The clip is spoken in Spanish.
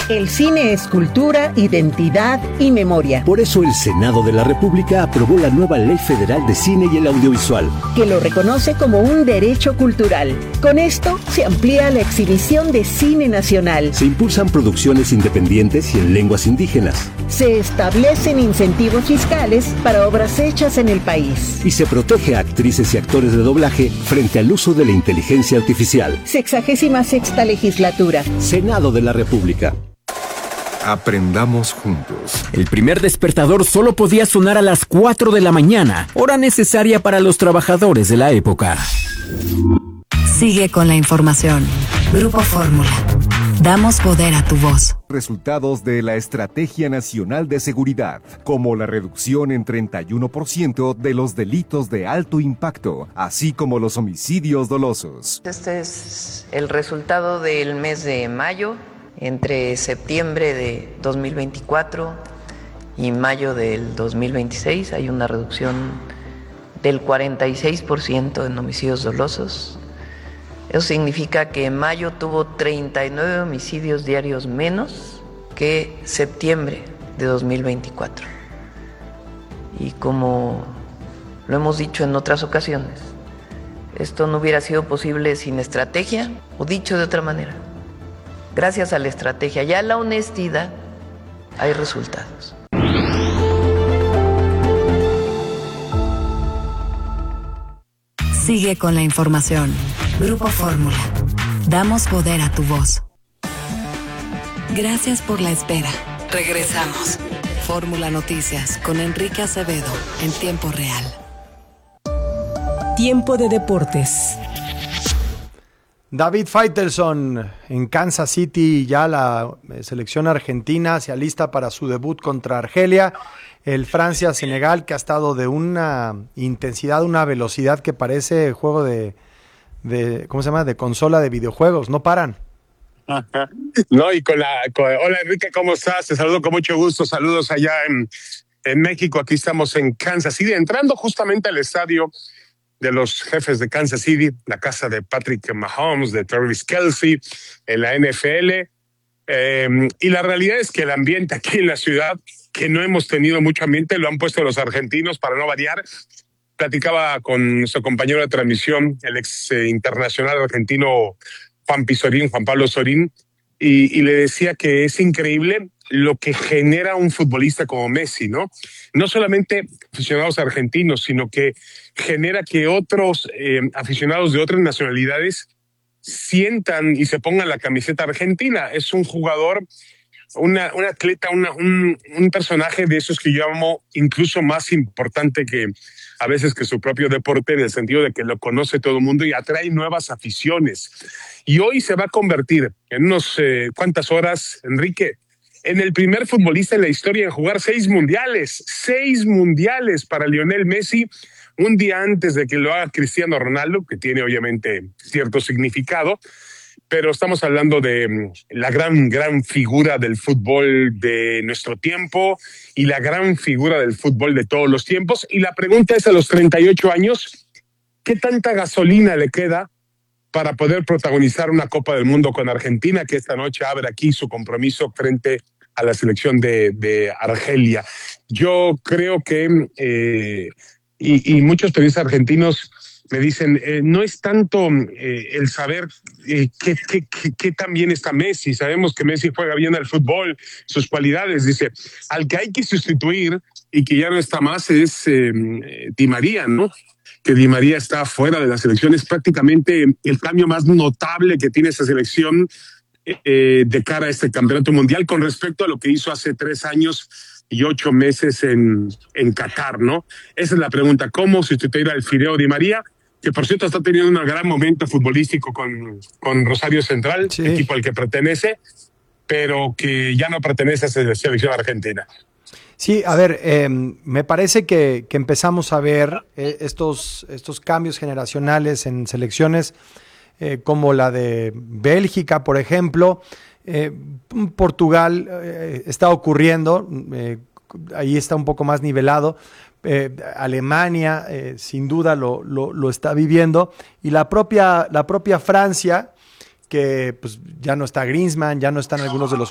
El cine es cultura, identidad y memoria. Por eso el Senado de la República aprobó la nueva Ley Federal de Cine y el Audiovisual, que lo reconoce como un derecho cultural. Con esto se amplía la exhibición de cine nacional. Se impulsan producciones independientes y en lenguas indígenas. Se establecen incentivos fiscales para obras hechas en el país. Y se protege a actrices y actores de doblaje frente al uso de la inteligencia artificial. 66ª legislatura. Senado de la República. Aprendamos juntos. El primer despertador solo podía sonar a las 4 de la mañana, hora necesaria para los trabajadores de la época. Sigue con la información. Grupo Fórmula. Damos poder a tu voz. Resultados de la Estrategia Nacional de Seguridad, como la reducción en 31% de los delitos de alto impacto, así como los homicidios dolosos. Este es el resultado del mes de mayo. Entre septiembre de 2024 y mayo del 2026 hay una reducción del 46% en homicidios dolosos. Eso significa que mayo tuvo 39 homicidios diarios menos que septiembre de 2024. Y como lo hemos dicho en otras ocasiones, esto no hubiera sido posible sin estrategia, o dicho de otra manera, gracias a la estrategia y a la honestidad, hay resultados. Sigue con la información. Grupo Fórmula. Damos poder a tu voz. Gracias por la espera. Regresamos. Fórmula Noticias con Enrique Acevedo en tiempo real. Tiempo de deportes. David Faitelson en Kansas City, ya la selección argentina se alista para su debut contra Argelia. El Francia-Senegal, que ha estado de una intensidad, una velocidad que parece juego de ¿cómo se llama? De consola de videojuegos, no paran. No, y hola Enrique, ¿cómo estás? Te saludo con mucho gusto, saludos allá en México, aquí estamos en Kansas City, entrando justamente al estadio de los Jefes de Kansas City, la casa de Patrick Mahomes, de Travis Kelce, en la NFL. Y la realidad es que el ambiente aquí en la ciudad, que no hemos tenido mucho ambiente, lo han puesto los argentinos para no variar. Platicaba con su compañero de transmisión, el ex internacional argentino Juan Pablo Sorín, y le decía que es increíble lo que genera un futbolista como Messi, ¿no? No solamente aficionados argentinos, sino que genera que otros aficionados de otras nacionalidades sientan y se pongan la camiseta argentina. Es un jugador, un atleta, un personaje de esos que yo llamo incluso más importante que a veces que su propio deporte, en el sentido de que lo conoce todo el mundo y atrae nuevas aficiones. Y hoy se va a convertir en unos cuantas horas, Enrique, en el primer futbolista en la historia en jugar 6 mundiales para Lionel Messi, un día antes de que lo haga Cristiano Ronaldo, que tiene obviamente cierto significado, pero estamos hablando de la gran figura del fútbol de nuestro tiempo y la gran figura del fútbol de todos los tiempos. Y la pregunta es, a los 38 años, ¿qué tanta gasolina le queda para poder protagonizar una Copa del Mundo con Argentina, que esta noche abre aquí su compromiso frente a la selección de Argelia? Yo creo que, y muchos periodistas argentinos me dicen, no es tanto el saber qué tan bien está Messi. Sabemos que Messi juega bien al fútbol, sus cualidades. Dice, al que hay que sustituir y que ya no está más es Di María, ¿no? Que Di María está fuera de la selección. Es prácticamente el cambio más notable que tiene esa selección de cara a este campeonato mundial con respecto a lo que hizo hace 3 años y 8 meses en Qatar, ¿no? Esa es la pregunta, ¿cómo sustituir al Fideo Di María? Que por cierto está teniendo un gran momento futbolístico con Rosario Central, sí, equipo al que pertenece, pero que ya no pertenece a la selección argentina. Sí, a ver, me parece que empezamos a ver estos cambios generacionales en selecciones como la de Bélgica, por ejemplo. Portugal está ocurriendo, ahí está un poco más nivelado. Alemania sin duda lo está viviendo, y la propia Francia, que pues ya no está Griezmann, ya no están algunos de los